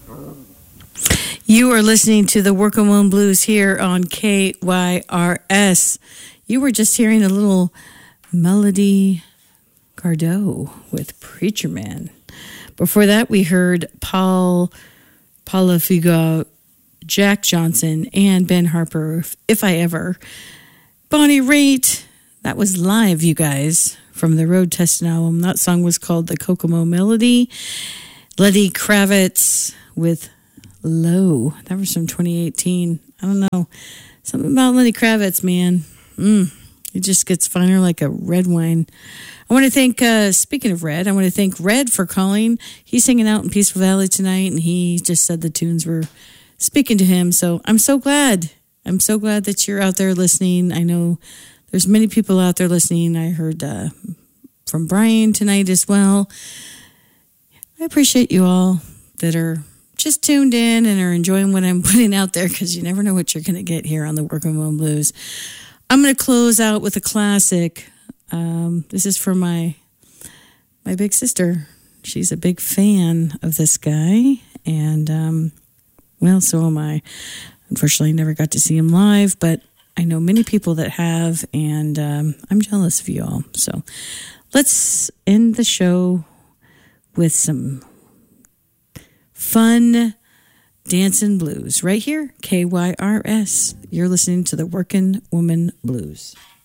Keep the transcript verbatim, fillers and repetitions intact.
You are listening to the Working Woman Blues here on K Y R S. You were just hearing a little Melody Gardot with Preacher Man. Before that, we heard Paul Palafigo, Jack Johnson, and Ben Harper, If I Ever. Bonnie Raitt, that was live, you guys, from the Road Testing album. That song was called The Kokomo Melody. Lenny Kravitz with Low. That was from twenty eighteen. I don't know. Something about Lenny Kravitz, man. Mm, it just gets finer like a red wine. I want to thank, uh, speaking of Red, I want to thank Red for calling. He's hanging out in Peaceful Valley tonight, and he just said the tunes were speaking to him. So I'm so glad. I'm so glad that you're out there listening. I know there's many people out there listening. I heard uh, from Brian tonight as well. I appreciate you all that are just tuned in and are enjoying what I'm putting out there, because you never know what you're going to get here on the Working Woman Blues. I'm going to close out with a classic. Um, this is for my my big sister. She's a big fan of this guy, and um, well, so am I. Unfortunately, I never got to see him live, but I know many people that have, and um, I'm jealous of you all. So let's end the show with some fun dancing blues right here, K Y R S. You're listening to the Working Woman Blues.